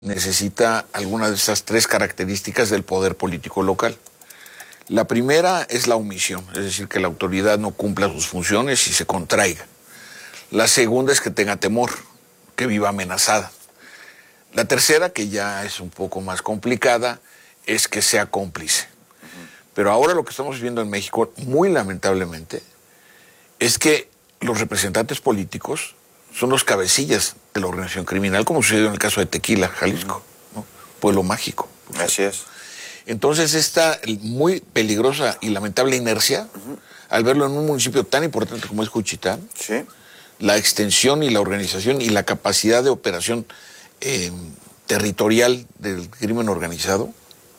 necesita alguna de esas tres características del poder político local. La primera es la omisión, es decir, que la autoridad no cumpla sus funciones y se contraiga. La segunda es que tenga temor, que viva amenazada. La tercera, que ya es un poco más complicada, es que sea cómplice. Pero ahora lo que estamos viendo en México, muy lamentablemente, es que los representantes políticos son los cabecillas de la organización criminal, como sucedió en el caso de Tequila, Jalisco, ¿no? Pueblo mágico. Así es. Entonces esta muy peligrosa y lamentable inercia, al verlo en un municipio tan importante como es Juchitán, Sí. la extensión y la organización y la capacidad de operación territorial del crimen organizado,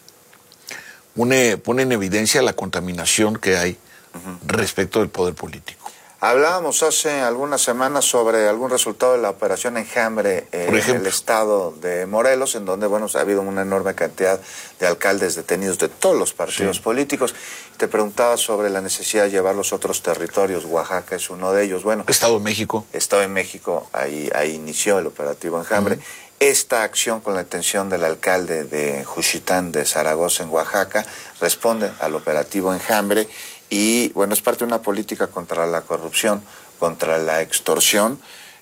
pone en evidencia la contaminación que hay respecto del poder político. Hablábamos hace algunas semanas sobre algún resultado de la operación Enjambre en el estado de Morelos, en donde, bueno, ha habido una enorme cantidad de alcaldes detenidos de todos los partidos políticos. Te preguntaba sobre la necesidad de llevar los otros territorios. Oaxaca es uno de ellos. Bueno, Estado de México. Estado de México, ahí inició el operativo Enjambre. Esta acción con la detención del alcalde de Juchitán de Zaragoza en Oaxaca responde al operativo Enjambre. Y bueno, es parte de una política contra la corrupción, contra la extorsión.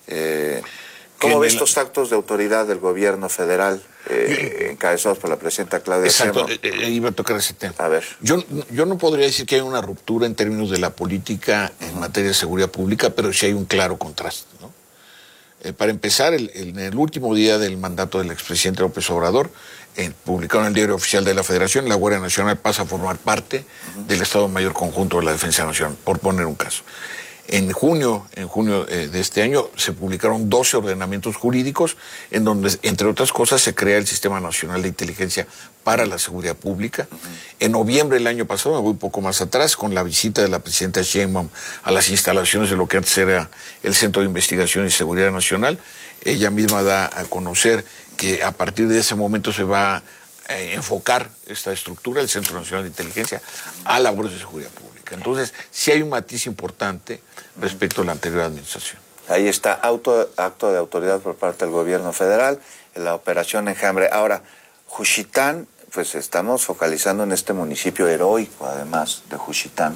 ¿Cómo ves estos actos de autoridad del gobierno federal encabezados por la presidenta Claudia Exacto, Sheinbaum? iba a tocar ese tema. A ver. Yo no podría decir que hay una ruptura en términos de la política en materia de seguridad pública, pero sí hay un claro contraste, ¿no? Para empezar, en el último día del mandato del expresidente López Obrador, publicado en el Diario Oficial de la Federación, la Guardia Nacional pasa a formar parte del Estado Mayor Conjunto de la Defensa Nacional, por poner un caso. En junio de este año se publicaron 12 ordenamientos jurídicos en donde, entre otras cosas, se crea el Sistema Nacional de Inteligencia para la Seguridad Pública. En noviembre del año pasado, me voy un poco más atrás, con la visita de la presidenta Sheinbaum a las instalaciones de lo que antes era el Centro de Investigación y Seguridad Nacional, ella misma da a conocer que a partir de ese momento se va a enfocar esta estructura, el Centro Nacional de Inteligencia, a labores de seguridad pública. Entonces, sí hay un matiz importante respecto a la anterior administración. Ahí está, acto de autoridad por parte del gobierno federal, en la operación Enjambre. Ahora, Juchitán, pues estamos focalizando en este municipio heroico, además de Juchitán,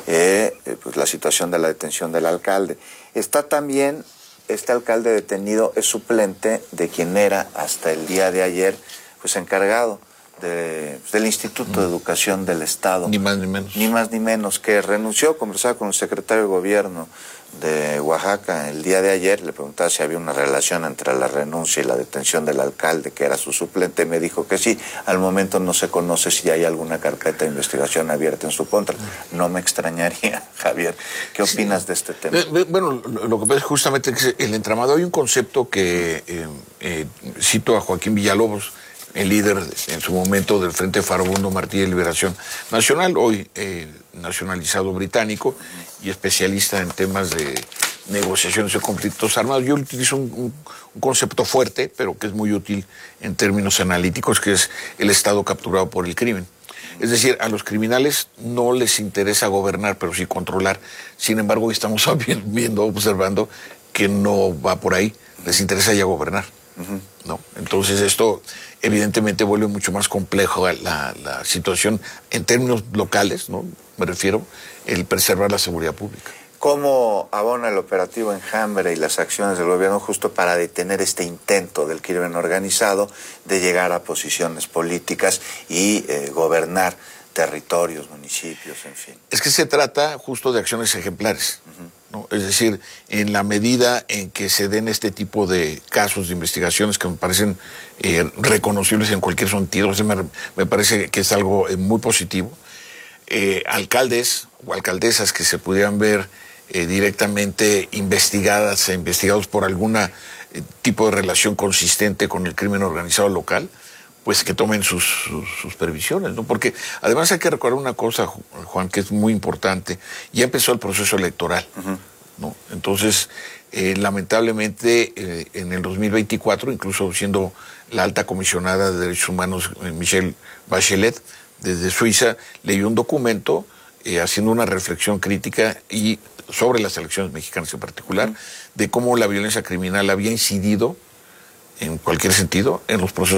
pues la situación de la detención del alcalde. Está también, este alcalde detenido es suplente de quien era hasta el día de ayer, pues encargado del Instituto de Educación del Estado. Ni más ni menos. Ni más ni menos, que renunció. Conversaba con el secretario de Gobierno de Oaxaca el día de ayer, le preguntaba si había una relación entre la renuncia y la detención del alcalde, que era su suplente, me dijo que sí. Al momento no se conoce si hay alguna carpeta de investigación abierta en su contra. No me extrañaría, Javier. ¿Qué opinas de este tema? Bueno, lo que pasa es justamente que el entramado, hay un concepto que cito a Joaquín Villalobos, el líder en su momento del Frente Farabundo Martí de Liberación Nacional, hoy nacionalizado británico y especialista en temas de negociaciones de conflictos armados. Yo utilizo un concepto fuerte, pero que es muy útil en términos analíticos, que es el Estado capturado por el crimen. Es decir, a los criminales no les interesa gobernar, pero sí controlar. Sin embargo, hoy estamos observando que no va por ahí. Les interesa ya gobernar. ¿No? Entonces esto evidentemente vuelve mucho más complejo la situación en términos locales, ¿no? Me refiero, el preservar la seguridad pública. ¿Cómo abona el operativo Enjambre y las acciones del gobierno justo para detener este intento del crimen organizado de llegar a posiciones políticas y gobernar territorios, municipios, en fin? Es que se trata justo de acciones ejemplares, ¿no? Es decir, en la medida en que se den este tipo de casos de investigaciones que me parecen reconocibles en cualquier sentido, me parece que es algo muy positivo. Alcaldes o alcaldesas que se pudieran ver directamente investigados por algún tipo de relación consistente con el crimen organizado local, pues que tomen sus previsiones, ¿no? Porque además hay que recordar una cosa, Juan, que es muy importante. Ya empezó el proceso electoral, ¿no? Entonces, lamentablemente, en el 2024, incluso siendo la alta comisionada de Derechos Humanos, Michelle Bachelet, desde Suiza, leyó un documento haciendo una reflexión crítica y sobre las elecciones mexicanas en particular, de cómo la violencia criminal había incidido en cualquier sentido en los procesos